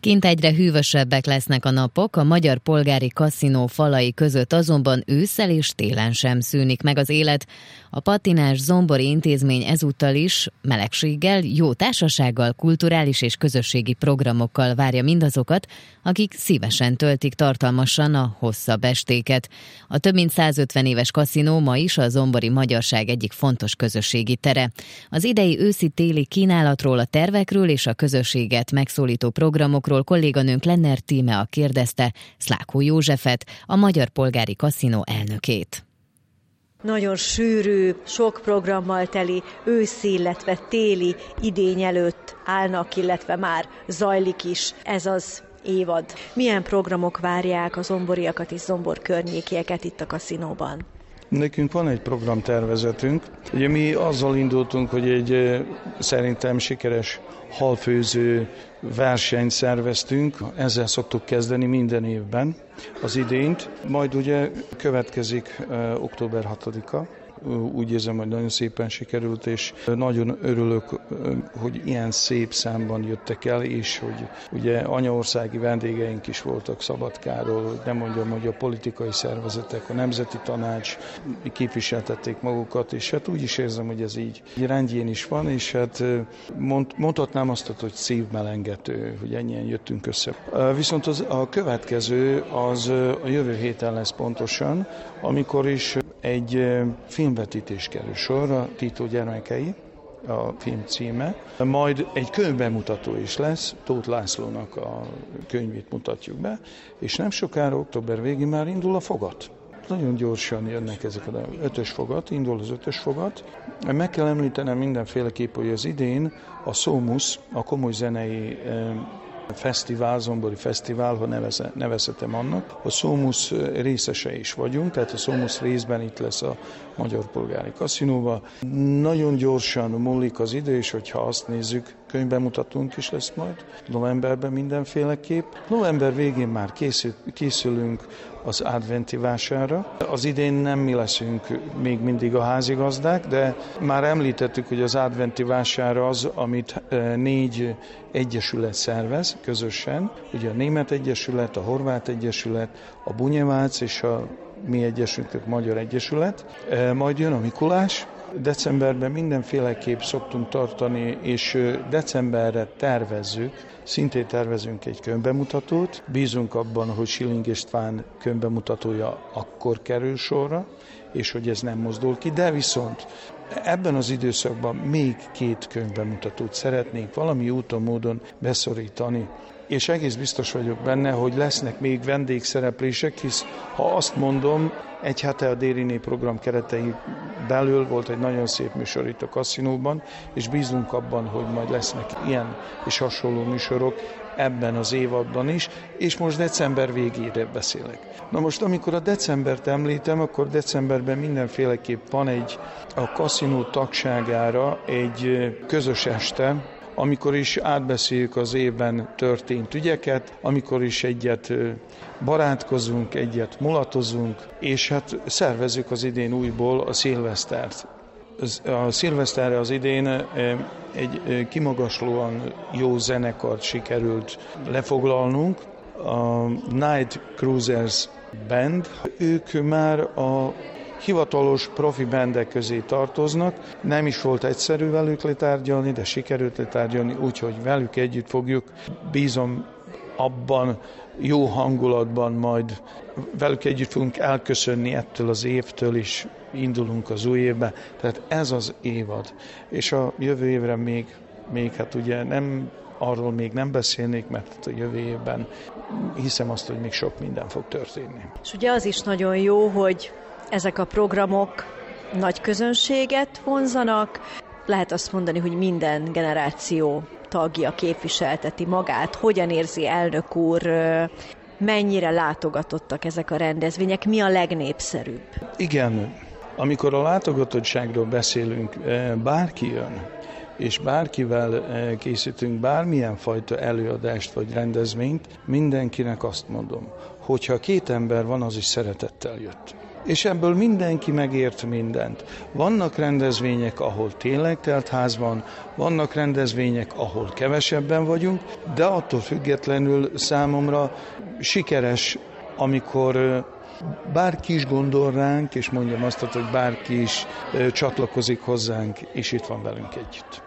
Kint egyre hűvösebbek lesznek a napok, a Magyar Polgári Kaszinó falai között azonban ősszel és télen sem szűnik meg az élet. A patinás zombori intézmény ezúttal is melegséggel, jó társasággal, kulturális és közösségi programokkal várja mindazokat, akik szívesen töltik tartalmasan a hosszabb estéket. A több mint 150 éves kaszinó ma is a zombori magyarság egyik fontos közösségi tere. Az idei őszi-téli kínálatról, a tervekről és a közösséget megszólító programokról kolléganőnk Lenner Tímea kérdezte Szlákó Józsefet, a Magyar Polgári Kaszinó elnökét. Nagyon sűrű, sok programmal teli őszi, illetve téli idény előtt állnak, illetve már zajlik is ez az évad. Milyen programok várják a zomboriakat és zombor környékieket itt a kaszinóban? Nekünk van egy programtervezetünk. Ugye mi azzal indultunk, hogy egy szerintem sikeres halfőző versenyt szerveztünk. Ezzel szoktuk kezdeni minden évben az idényt. Majd ugye következik október 6-a. Úgy érzem, hogy nagyon szépen sikerült, és nagyon örülök, hogy ilyen szép számban jöttek el, és hogy ugye anyaországi vendégeink is voltak Szabadkáról, nem mondjam, hogy a politikai szervezetek, a Nemzeti Tanács képviseltették magukat, és hát úgy is érzem, hogy ez így rendjén is van, és hát mondhatnám azt, hogy szívmelengető, hogy ennyien jöttünk össze. Viszont a következő az a jövő héten lesz pontosan, amikor is egy filmvetítés kerül sorra, Tito gyermekei, a film címe. Majd egy könyvbemutató is lesz, Tóth Lászlónak a könyvét mutatjuk be, és nem sokára, október végén már indul a fogat. Nagyon gyorsan jönnek ezek az 5-ös fogat, indul az 5-ös fogat. Meg kell említenem mindenféleképp, hogy az idén a SOMUS, a komoly zenei fesztivál, zombori fesztivál, ha nevezhetem annak. A SOMUS részese is vagyunk, tehát a SOMUS részben itt lesz a Magyar Polgári Kaszinóban. Nagyon gyorsan múlik az idő, és hogyha azt nézzük, könyvbemutatónk is lesz majd, novemberben mindenféleképp. November végén már készülünk az adventi vásárra. Az idén nem mi leszünk még mindig a házigazdák, de már említettük, hogy az adventi vásárra az, amit 4 egyesület szervez közösen. Ugye a Német Egyesület, a Horvát Egyesület, a Bunyevác és a mi egyesületünk, Magyar Egyesület. Majd jön a Mikulás. Decemberben mindenféleképp szoktunk tartani, és decemberre szintén tervezünk egy könyvbemutatót. Bízunk abban, hogy Schilling István könyvbemutatója akkor kerül sorra, és hogy ez nem mozdul ki, de viszont ebben az időszakban még 2 könyvbemutatót szeretnénk valami úton, módon beszorítani. És egész biztos vagyok benne, hogy lesznek még vendégszereplések, hisz ha azt mondom, egy hete a Dériné program keretei belül volt egy nagyon szép műsor itt a kaszinóban, és bízunk abban, hogy majd lesznek ilyen és hasonló műsorok ebben az évadban is, és most december végére beszélek. Na most, amikor a decembert említem, akkor decemberben mindenféleképp van a kaszinó tagságára egy közös este, amikor is átbeszéljük az évben történt ügyeket, amikor is egyet barátkozunk, egyet mulatozunk, és hát szervezzük az idén újból a szilvesztert. A szilveszterre az idén egy kimagaslóan jó zenekart sikerült lefoglalnunk, a Night Cruisers Band. Ők már a hivatalos profi bandek közé tartoznak. Nem is volt egyszerű velük letárgyalni, de sikerült letárgyalni, úgyhogy velük együtt fogjuk, bízom abban, jó hangulatban majd velük együtt fogunk elköszönni ettől az évtől, és indulunk az új évbe. Tehát ez az évad. És a jövő évre még hát ugye arról még nem beszélnék, mert a jövő évben hiszem azt, hogy még sok minden fog történni. És ugye az is nagyon jó, hogy ezek a programok nagy közönséget vonzanak. Lehet azt mondani, hogy minden generáció tagja képviselteti magát. Hogyan érzi elnök úr, mennyire látogatottak ezek a rendezvények, mi a legnépszerűbb? Igen, amikor a látogatottságról beszélünk, bárki jön, és bárkivel készítünk bármilyen fajta előadást vagy rendezvényt, mindenkinek azt mondom, hogyha 2 ember van, az is szeretettel jött. és ebből mindenki megért mindent. Vannak rendezvények, ahol tényleg telt ház van, vannak rendezvények, ahol kevesebben vagyunk, de attól függetlenül számomra sikeres, amikor bárki is gondol ránk, és mondjam azt, hogy bárki is csatlakozik hozzánk, és itt van velünk együtt.